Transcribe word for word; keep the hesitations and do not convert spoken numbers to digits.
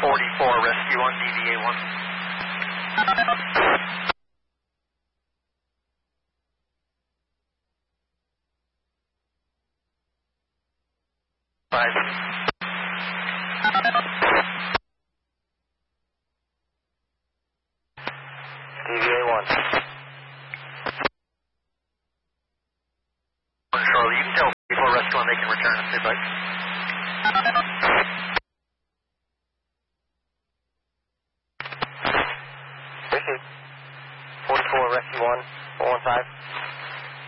forty-four, Rescue one, D V A one. Five. D V A one. Charlie, you can tell before Rescue one they can return if they'd like. Appreciate forty-four, Rescue one, four one five.